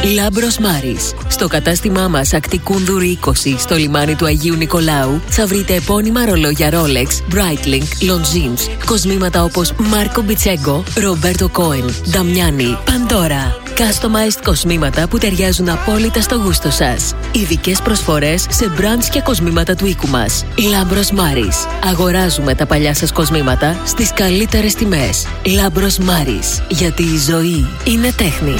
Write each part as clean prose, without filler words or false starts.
Λάμπρος Μάρης. Στο κατάστημά μας Ακτικούνδουρη 20 στο λιμάνι του Αγίου Νικολάου θα βρείτε επώνυμα ρολόγια Rolex, Breitling, Longines, κοσμήματα όπως Μάρκο Μπιτσέγκο, Ρομπέρτο Κόεν, Νταμιάνι, Παντόρα. Customized κοσμήματα που ταιριάζουν απόλυτα στο γούστο σας. Ειδικές προσφορές σε brands και κοσμήματα του οίκου μας. Λάμπρος Μάρης. Αγοράζουμε τα παλιά σας κοσμήματα στις καλύτερες τιμές. Λάμπρος Μάρης. Γιατί η ζωή είναι τέχνη.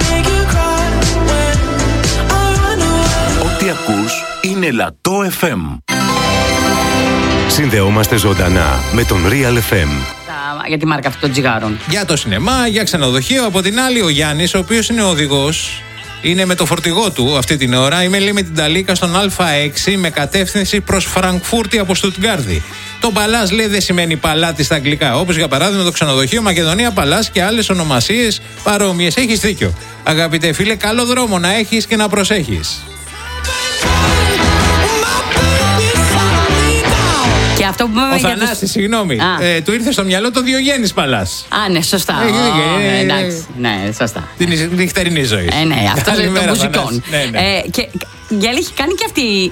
Ό,τι ακούς είναι Λατό FM. Συνδεόμαστε ζωντανά με τον Real FM. Για τη μάρκα αυτών των τσιγάρων. Για το σινεμά, για ξενοδοχείο. Από την άλλη, ο Γιάννης, ο οποίος είναι οδηγός, είναι με το φορτηγό του αυτή την ώρα. Είμαι, λέει, με την Ταλίκα στον Α6 με κατεύθυνση προς Φραγκφούρτη από Στουτγκάρδη. Το Παλάς, λέει, δεν σημαίνει παλάτι στα αγγλικά. Όπως για παράδειγμα το ξενοδοχείο Μακεδονία Παλάς και άλλες ονομασίες παρόμοιες. Έχεις δίκιο. Αγαπητέ φίλε, καλό δρόμο να έχεις και να προσέχεις. Και αυτό που ο Θανάσης, συγγνώμη, του ήρθε στο μυαλό το Διογέννης Παλάς. Α, ναι, σωστά. Εντάξει, ναι, σωστά. Την νυχτερινή ζωή. Ναι, αυτό είναι το μουσικών. Και η Άλλη έχει κάνει και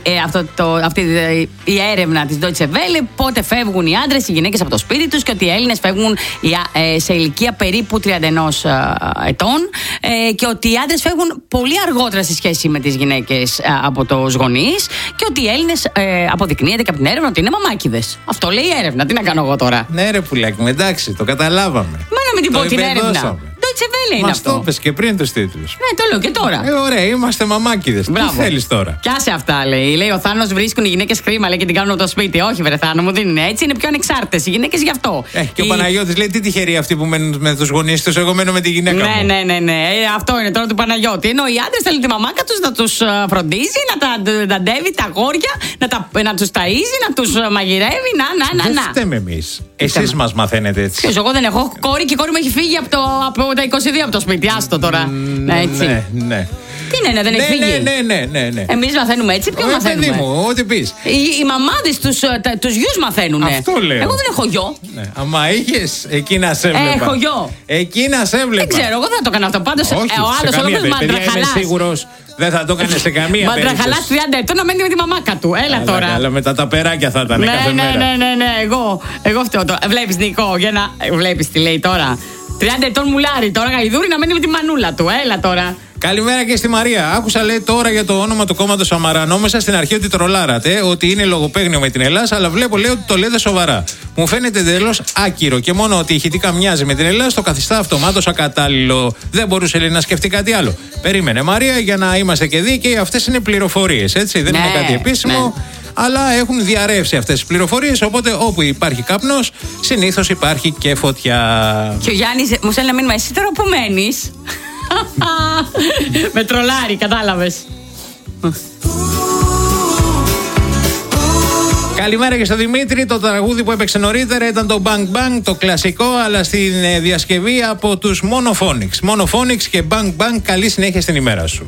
αυτή η έρευνα της Deutsche Welle, πότε φεύγουν οι άντρες, οι γυναίκες από το σπίτι τους, και ότι οι Έλληνες φεύγουν σε ηλικία περίπου 31 ετών, και ότι οι άντρες φεύγουν πολύ αργότερα σε σχέση με τις γυναίκες από τους γονείς, και ότι οι Έλληνες αποδεικνύεται και από την έρευνα ότι είναι μαμάκιδες. Αυτό λέει η έρευνα. Τι να κάνω εγώ τώρα. Ναι, ρε πουλάκι μου, εντάξει, το καταλάβαμε. Μα να μην την πω την έρευνα. Είναι αυτό. Μας το πες και πριν τους τίτλους. Ναι, το λέω και τώρα. Ωραία, είμαστε μαμάκιδες. Τι θέλεις τώρα. Πιάσε αυτά, λέει. Λέει ο Θάνος, βρίσκουν οι γυναίκες κρίμα, λέει, και την κάνουν από το σπίτι. Όχι, βρε Θάνο μου, δεν είναι έτσι. Είναι πιο ανεξάρτητες οι γυναίκες γι' αυτό. Και ο Παναγιώτης λέει, τι τυχεροί αυτοί που μένουν με τους γονείς τους. Εγώ μένω με τη γυναίκα μου. Ναι. Αυτό είναι τώρα του Παναγιώτη. Ενώ οι άντρες θέλουν τη μαμάκα τους να τους φροντίζει, να τα αντεύει τα αγόρια, να τους ταΐζει, να τους μαγειρεύει. Να. Δεν φταίμε εμείς. Εσείς μας μαθαίνετε έτσι. Εγώ δεν έχω κόρη και η κόρη μου έχει φύγει από τα 22 από το σπίτι. Άστο τώρα. Έτσι. Ναι. Τι ναι, δεν έχει φύγει. Ναι. Εμείς μαθαίνουμε έτσι, ποιο μαθαίνουμε. Παιδί μου, ό,τι πεις. Οι μαμάδες τους γιους μαθαίνουνε. Αυτό λέω. Εγώ δεν έχω γιο. Ναι. Αμα είχες, εκεί να σε έβλεπα. Έχω γιο. Εκεί να σε έβλεπα. Δεν ξέρω, εγώ δεν θα το έκανα αυτό. Πάντως ο άλλος όλος μαντραχαλάς. Είμαι σίγουρος δεν θα το έκανε σε καμία περίπτωση. Μαντραχαλάς 30 ετών να μένει με τη μαμάκα του. Έλα τώρα. Αλλά με τα ταπεράκια θα ήταν κάθε μέρα. Ναι. Εγώ φταίω τώρα. Βλέπεις, Νικό, για να. Βλέπεις τι λέει τώρα. 30 ετών μουλάρι τώρα, γαϊδούρι, να μένει με τη μανούλα του. Έλα τώρα. Καλημέρα και στη Μαρία. Άκουσα, λέει, τώρα για το όνομα του κόμματος Σαμαρά. Νόμιζα στην αρχή ότι τρολάρατε, ότι είναι λογοπαίγνιο με την Ελλάδα, αλλά βλέπω, λέει, ότι το λέτε σοβαρά. Μου φαίνεται εντελώς άκυρο και μόνο ότι ηχητικά μοιάζει με την Ελλάδα το καθιστά αυτομάτως ακατάλληλο. Δεν μπορούσε, λέει, να σκεφτεί κάτι άλλο. Περίμενε, Μαρία, για να είμαστε και δίκαιοι, αυτές είναι πληροφορίες, έτσι. Δεν είναι κάτι επίσημο. Ναι. Αλλά έχουν διαρρεύσει αυτές τις πληροφορίες, οπότε όπου υπάρχει καπνός, συνήθως υπάρχει και φωτιά. Και ο Γιάννης μου στέλνει ένα μήνυμα, εσύ τώρα που μένεις. Με τρολάρι, κατάλαβες. Καλημέρα και στο Δημήτρη. Το τραγούδι που έπαιξε νωρίτερα ήταν το Bang Bang, το κλασικό, αλλά στην διασκευή από τους Monophonics. Monophonics και Bang Bang. Καλή συνέχεια στην ημέρα σου.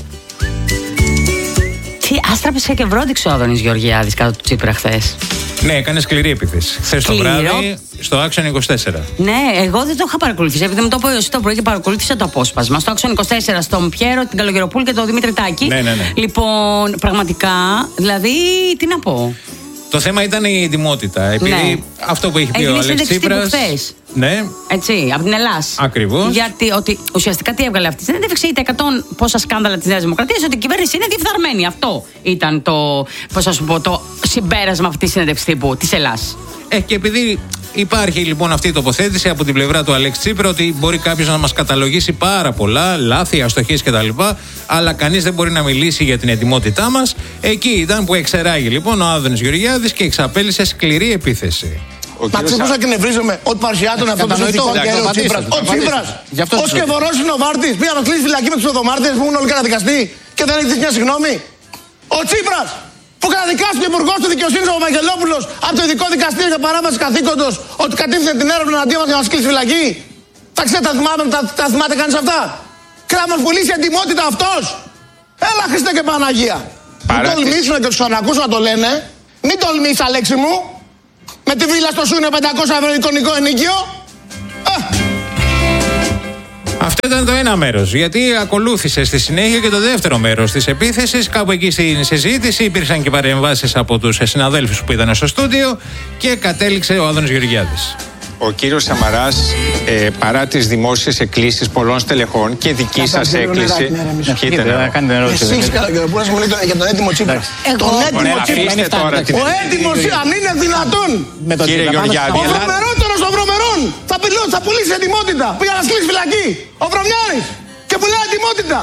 Τι άστραπε και βρόντιξε ο Άδωνης Γεωργιάδης κάτω του Τσίπρα χθες. Ναι, έκανε σκληρή επίθεση. Χθες το βράδυ στο Action 24. Ναι, εγώ δεν το είχα παρακολουθήσει. Επειδή μου το είπε εσύ το πρωί και παρακολούθησα το απόσπασμα. Στο Action 24, στον Πιέρο, την Καλογεροπούλ και τον Δημήτρη Τάκη. Ναι. Λοιπόν, πραγματικά, δηλαδή, τι να πω. Το θέμα ήταν η ετοιμότητα. Επειδή αυτό που έχει πει ο Αλέξης Τσίπρας. Ναι. Έτσι, από την Ελλάδα. Ακριβώς. Γιατί ότι ουσιαστικά τι έβγαλε αυτή. Δεν συνέντευξη είτε 100 πόσα σκάνδαλα της Νέας Δημοκρατίας, ότι η κυβέρνηση είναι διεφθαρμένη. Αυτό ήταν το συμπέρασμα αυτή τη συνέντευξη τύπου της Ελλάδας. Και επειδή υπάρχει λοιπόν αυτή η τοποθέτηση από την πλευρά του Αλέξη Τσίπρα, ότι μπορεί κάποιος να μας καταλογίσει πάρα πολλά λάθη, αστοχίες κτλ. Αλλά κανείς δεν μπορεί να μιλήσει για την ετοιμότητά μας. Εκεί ήταν που εξεράγει λοιπόν ο Άδωνης Γεωργιάδης και εξαπέλυσε σκληρή επίθεση. Μα ξέρεις πώς θα κνευρίζομαι ότι παρουσιάζουν αυτό το συνθηκό και ο Τσίπρας. Ο Τσίπρας, ο σκευωρός είναι ο Βάρτης, πήγα να κλείσει φυλακή με τους πρωτομάρτυρες που ήμουν όλοι καταδικαστοί και δεν έχει μια συγγνώμη. Ο Τσίπρας, που καταδικάστηκε ο υπουργός του δικαιοσύνης ο Βαγγελόπουλος από το ειδικό δικαστήριο για παράβαση καθήκοντος ότι κατήφθηνε την έρευνα εναντίον μας για να μας κλείσει φυλακή. Τα θυμάται κανείς αυτά. Κράμος πουλήσει ετοιμότητα αυτός. Έλα Χριστέ και Παναγία. Μην τολμήσουν και τους ανακούσουν να το λένε. Μην τολμήσεις, Αλέξη μου. Με τη βίλα στο Σούνιο 500 ευρώ εικονικό ενίκιο. Αυτό ήταν το ένα μέρος. Γιατί ακολούθησε στη συνέχεια και το δεύτερο μέρος της επίθεσης. Κάπου εκεί στην συζήτηση υπήρξαν και παρεμβάσεις από τους συναδέλφους που ήταν στο στούντιο και κατέληξε ο Άδωνης Γεωργιάδης. Ο κύριος Σαμαράς, παρά τις δημόσιες εκκλήσεις πολλών στελεχών και δική σας έκκληση. Εσείς Καραγκεροπούλας μου λέτε για τον έτοιμο Τσίπρα. Τον έτοιμο Τσίπρα. Ο έτοιμος, αν είναι δυνατόν. Κύριε Γεωργιάδη. Ο βρωμερότερος των βρωμερών θα πουλήσει ετοιμότητα. Πήγα να σκλήσει φυλακή. Ο Βρωμιάρης. Και πουλάει ετοιμότητα.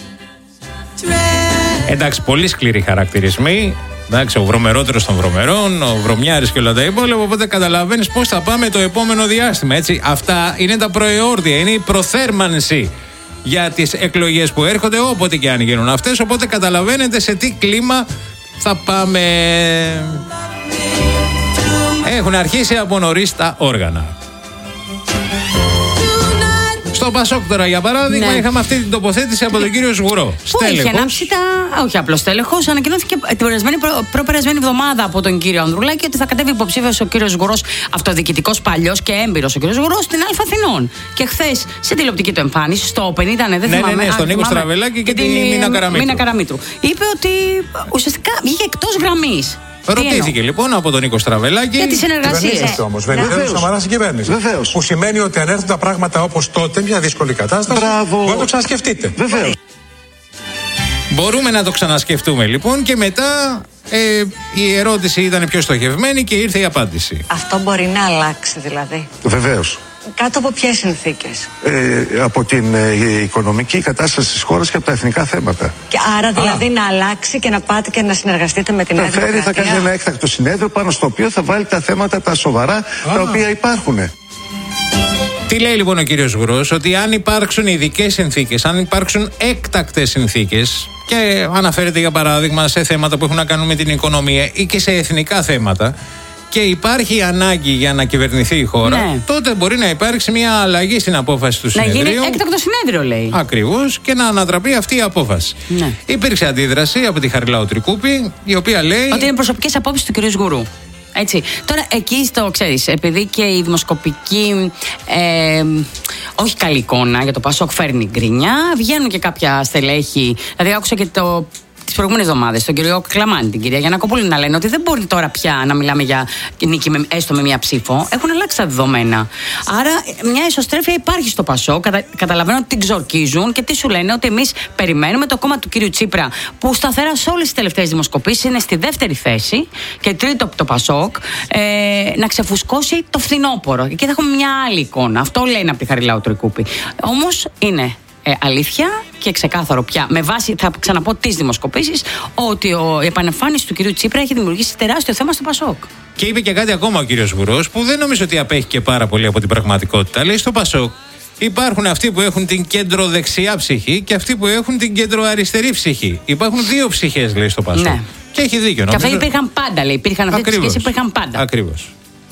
Εντάξει, πολύ σκληροί χαρακτηρισμοί. Εντάξει, ο βρωμερότερος των βρωμερών, ο Βρωμιάρης και όλα τα υπόλοιπα. Οπότε καταλαβαίνεις πώς θα πάμε το επόμενο διάστημα. Έτσι. Αυτά είναι τα προεόρδια, είναι η προθέρμανση για τις εκλογές που έρχονται, όποτε και αν γίνουν αυτές. Οπότε καταλαβαίνετε σε τι κλίμα θα πάμε. Έχουν αρχίσει από νωρίς τα όργανα. Στο Πασόκ τώρα, για παράδειγμα, είχαμε αυτή την τοποθέτηση από τον κύριο Σγουρό. Που είχε ανάψει όχι απλώς τέλεχος, ανακοινώθηκε την προπερασμένη εβδομάδα από τον κύριο Ανδρουλάκη ότι θα κατέβει υποψήφιος ο κύριος Σγουρός, αυτοδιοικητικός παλιός και έμπειρος ο κύριος Σγουρός, στην Α Αθηνών. Και χθες σε τηλεοπτική του εμφάνιση, στο 50, δεν θυμάμαι. Ναι, στον Νίκο Στραβελάκη και την Μίνα Καραμήτρου. Είπε ότι ουσιαστικά βγήκε εκτός γραμμής. Ρωτήθηκε λοιπόν από τον Νίκο Στραβελάκη για τις συνεργασίες. Όμως, βεβαίως ο Σαμαράς στην κυβέρνηση. Βεβαίως. Που σημαίνει ότι αν έρθουν τα πράγματα όπως τότε, μια δύσκολη κατάσταση, μπορείτε να το ξανασκεφτείτε. Βεβαίως. Μπορούμε να το ξανασκεφτούμε λοιπόν και μετά η ερώτηση ήταν πιο στοχευμένη και ήρθε η απάντηση. Αυτό μπορεί να αλλάξει δηλαδή. Βεβαίως. Κάτω από ποιες συνθήκες? Από την οικονομική κατάσταση της χώρας και από τα εθνικά θέματα. Και άρα δηλαδή να αλλάξει και να πάτε και να συνεργαστείτε με την Νέα Δημοκρατία. Θα κάνει ένα έκτακτο συνέδριο πάνω στο οποίο θα βάλει τα θέματα τα σοβαρά τα οποία υπάρχουν. Τι λέει λοιπόν ο κύριος Σγουρός? Ότι αν υπάρξουν ειδικές συνθήκες, αν υπάρξουν έκτακτες συνθήκες, και αναφέρεται για παράδειγμα σε θέματα που έχουν να κάνουν με την οικονομία ή και σε εθνικά θέματα, και υπάρχει ανάγκη για να κυβερνηθεί η χώρα, τότε μπορεί να υπάρξει μια αλλαγή στην απόφαση του συνεδρίου. Να γίνει έκτακτο συνέδριο, λέει. Ακριβώς, και να ανατραπεί αυτή η απόφαση. Ναι. Υπήρξε αντίδραση από τη Χαριλάου Τρικούπη, η οποία λέει ότι είναι προσωπικές απόψεις του κ. Σγουρού. Έτσι. Τώρα εκεί το ξέρεις, επειδή και η δημοσκοπική όχι καλή εικόνα για το Πασόκ φέρνει γκρίνια, βγαίνουν και κάποια στελέχη. Δηλαδή άκουσα και τις προηγούμενες εβδομάδες τον κύριο Κλαμάνη, την κυρία Γιαννακοπούλου να λένε ότι δεν μπορεί τώρα πια να μιλάμε για νίκη έστω με μία ψήφο. Έχουν αλλάξει τα δεδομένα. Άρα μια ισοστρέφεια υπάρχει στο Πασόκ. Καταλαβαίνω ότι την ξορκίζουν και τι σου λένε, ότι εμείς περιμένουμε το κόμμα του κύριου Τσίπρα, που σταθερά σε όλες τις τελευταίες δημοσκοπήσεις είναι στη δεύτερη θέση και τρίτο το Πασόκ, να ξεφουσκώσει το φθινόπωρο. Εκεί θα έχουμε μια άλλη εικόνα. Αυτό λένε από τη Χαριλάου Τρικούπη. Όμως είναι αλήθεια και ξεκάθαρο πια, με βάση, θα ξαναπώ, τις δημοσκοπήσεις, ότι η επανεμφάνιση του κυρίου Τσίπρα έχει δημιουργήσει τεράστιο θέμα στο Πασόκ. Και είπε και κάτι ακόμα ο κύριος Σγουρός, που δεν νομίζω ότι απέχει και πάρα πολύ από την πραγματικότητα. Λέει, στο Πασόκ υπάρχουν αυτοί που έχουν την κέντρο-δεξιά ψυχή και αυτοί που έχουν την κέντρο-αριστερή ψυχή. Υπάρχουν δύο ψυχές, λέει, στο Πασόκ. Ναι. Και έχει δίκιο. Και αυτά υπήρχαν πάντα, λέει. Υπήρχαν αυτές τις σχέσεις, υπήρχαν πάντα. Ακριβώς.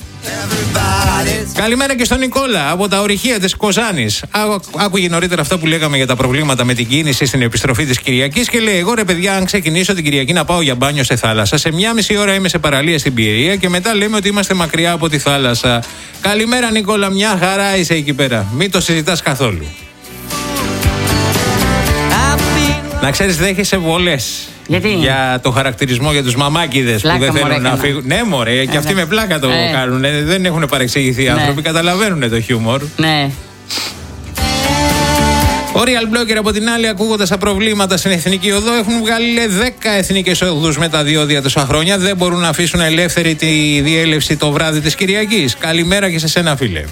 Καλημέρα και στον Νικόλα από τα ορυχεία της Κοζάνης. Άκουγε νωρίτερα αυτά που λέγαμε για τα προβλήματα με την κίνηση στην επιστροφή της Κυριακής και λέει: εγώ ρε παιδιά, αν ξεκινήσω την Κυριακή να πάω για μπάνιο σε θάλασσα, σε 1,5 ώρα είμαι σε παραλία στην Πιερία και μετά λέμε ότι είμαστε μακριά από τη θάλασσα. Καλημέρα Νικόλα, μια χαρά είσαι εκεί πέρα. Μην το συζητάς καθόλου. Να ξέρεις, δέχεσαι βολές. Γιατί? Για το χαρακτηρισμό για τους μαμάκιδες που δεν θέλουν να φύγουν. Ναι, μωρέ, και αυτοί με πλάκα το κάνουν. Δεν έχουν παρεξηγηθεί οι άνθρωποι, καταλαβαίνουν το χιούμορ. Ναι. Ο Real Blogger από την άλλη, ακούγοντας τα προβλήματα στην Εθνική Οδό, έχουν βγάλει 10 εθνικές οδούς με τα διόδια τόσα χρόνια. Δεν μπορούν να αφήσουν ελεύθερη τη διέλευση το βράδυ της Κυριακής. Καλημέρα και σε σένα, φίλε.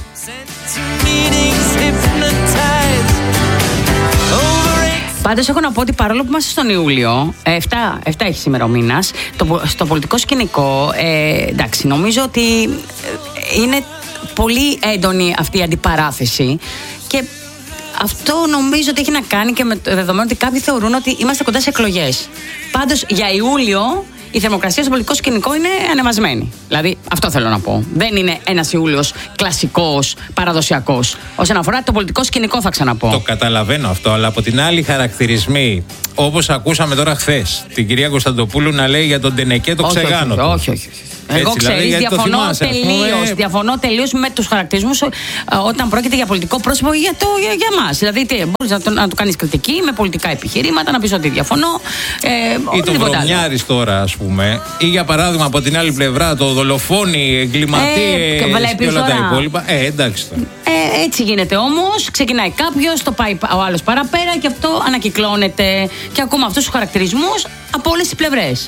Πάντως έχω να πω ότι παρόλο που είμαστε στον Ιούλιο, 7 έχει σήμερα ο μήνας, στο πολιτικό σκηνικό, εντάξει, νομίζω ότι είναι πολύ έντονη αυτή η αντιπαράθεση και αυτό νομίζω ότι έχει να κάνει και με το δεδομένο ότι κάποιοι θεωρούν ότι είμαστε κοντά σε εκλογές. Πάντως για Ιούλιο η θερμοκρασία στο πολιτικό σκηνικό είναι ανεβασμένη. Δηλαδή, αυτό θέλω να πω. Δεν είναι ένας Ιούλιος κλασικός, παραδοσιακός. Όσον αφορά το πολιτικό σκηνικό, θα ξαναπώ. Το καταλαβαίνω αυτό, αλλά από την άλλη, χαρακτηρισμοί, όπως ακούσαμε τώρα χθες, την κυρία Κωνσταντοπούλου να λέει για τον Τενεκέ το ξεγάνο. Όχι. Εγώ ξέρεις, διαφωνώ τελείως με τους χαρακτηρισμούς όταν πρόκειται για πολιτικό πρόσωπο ή για μας. Δηλαδή, μπορείς να του κάνεις κριτική με πολιτικά επιχειρήματα, να πεις ότι διαφωνώ. Ή το βρωμιάρης τώρα, ας πούμε. Ή για παράδειγμα από την άλλη πλευρά το δολοφόνοι, εγκληματίες και όλα τα υπόλοιπα. Εντάξει τώρα. Έτσι γίνεται όμως. Ξεκινάει κάποιος, το πάει ο άλλος παραπέρα και αυτό ανακυκλώνεται. Και ακόμα αυτούς τους χαρακτηρισμούς από όλες τις πλευρές.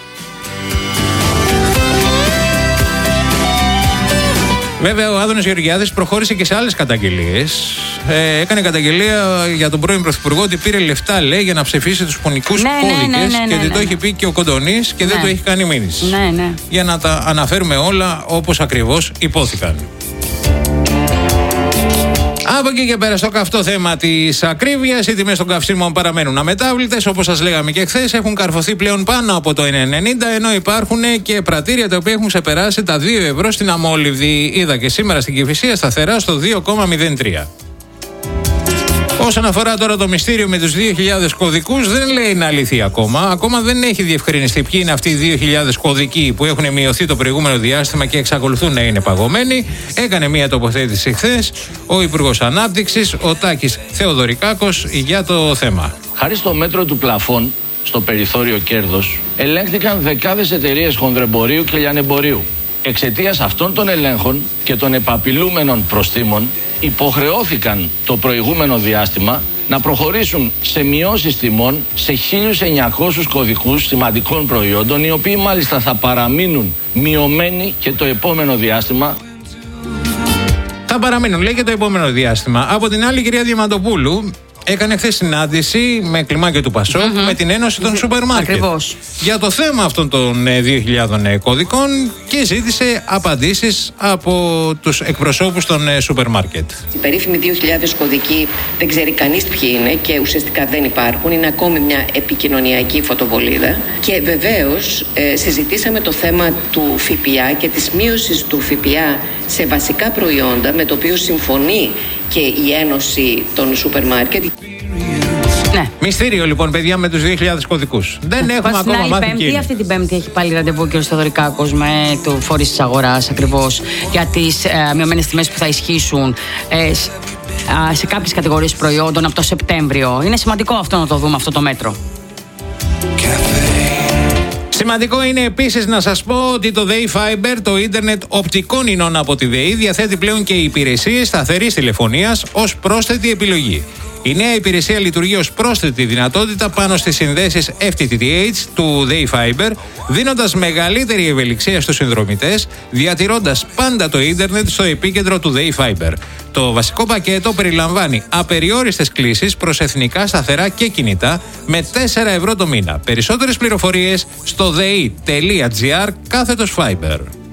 Βέβαια, ο Άδωνης Γεωργιάδης προχώρησε και σε άλλες καταγγελίες. Έκανε καταγγελία για τον πρώην Πρωθυπουργό ότι πήρε λεφτά, λέει, για να ψηφίσει τους πονικούς κώδικες και το έχει πει και ο Κοντονής και δεν το έχει κάνει μήνυση. Για να τα αναφέρουμε όλα όπως ακριβώς υπόθηκαν. Από εκεί και πέρα στο καυτό θέμα της ακρίβειας, οι τιμές των καυσίμων παραμένουν αμετάβλητες. Όπως σας λέγαμε και χθες, έχουν καρφωθεί πλέον πάνω από το 1,90, ενώ υπάρχουν και πρατήρια τα οποία έχουν ξεπεράσει τα 2 ευρώ στην αμόλυβδη. Είδα και σήμερα στην Κηφισία σταθερά στο 2,03. Όσον αφορά τώρα το μυστήριο με τους 2.000 κωδικούς, δεν λέει είναι αλήθεια ακόμα. Ακόμα δεν έχει διευκρινιστεί ποιοι είναι αυτοί οι 2.000 κωδικοί που έχουν μειωθεί το προηγούμενο διάστημα και εξακολουθούν να είναι παγωμένοι. Έκανε μια τοποθέτηση χθες ο Υπουργός Ανάπτυξης, ο Τάκης Θεοδωρικάκος, για το θέμα. Χάρη στο μέτρο του πλαφών, στο περιθώριο κέρδος, ελέγχθηκαν δεκάδες εταιρείες χονδρεμπορίου και λιανεμπορίου. Εξαιτίας αυτών των ελέγχων και των επαπειλούμενων προστίμων, υποχρεώθηκαν το προηγούμενο διάστημα να προχωρήσουν σε μειώσεις τιμών σε 1.900 κωδικούς σημαντικών προϊόντων, οι οποίοι μάλιστα θα παραμείνουν μειωμένοι και το επόμενο διάστημα. Θα παραμείνουν, λέει, και το επόμενο διάστημα. Από την άλλη, η κυρία Διαμαντοπούλου έκανε χθες συνάντηση με κλιμάκιο του Πασόκ με την Ένωση των Σούπερ Μάρκετ. Ακριβώς. Για το θέμα αυτών των 2.000 κωδικών και ζήτησε απαντήσεις από τους εκπροσώπους των σούπερ μάρκετ. Οι περίφημοι 2.000 κωδικοί δεν ξέρει κανείς ποιοι είναι και ουσιαστικά δεν υπάρχουν. Είναι ακόμη μια επικοινωνιακή φωτοβολίδα. Και βεβαίως συζητήσαμε το θέμα του ΦΠΑ και της μείωσης του ΦΠΑ σε βασικά προϊόντα, με το οποίο συμφωνεί και η Ένωση των Σούπερ Μάρκετ. Ναι. Μυστήριο λοιπόν, παιδιά, με τους 2.000 κωδικούς. Δεν έχουμε ακόμα μάθει Πέμπτη, αυτή την Πέμπτη έχει πάλι ραντεβού και ο Θεοδωρικάκος με το φορείς της αγοράς ακριβώς για τις μειωμένες τιμές που θα ισχύσουν σε κάποιες κατηγορίες προϊόντων από το Σεπτέμβριο. Είναι σημαντικό αυτό να το δούμε, αυτό το μέτρο. Σημαντικό είναι επίσης να σας πω ότι το ΔΕΗ Fiber, το ίντερνετ οπτικών ινών από τη ΔΕΗ, διαθέτει πλέον και υπηρεσίες σταθερής τηλεφωνίας ως πρόσθετη επιλογή. Η νέα υπηρεσία λειτουργεί ως πρόσθετη δυνατότητα πάνω στις συνδέσεις FTTH του ΔΕΗ Fiber, δίνοντας μεγαλύτερη ευελιξία στους συνδρομητές, διατηρώντας πάντα το ίντερνετ στο επίκεντρο του ΔΕΗ Fiber. Το βασικό πακέτο περιλαμβάνει απεριόριστες κλήσεις προς εθνικά σταθερά και κινητά με 4 ευρώ το μήνα. Περισσότερες πληροφορίες στο dei.gr/Fiber.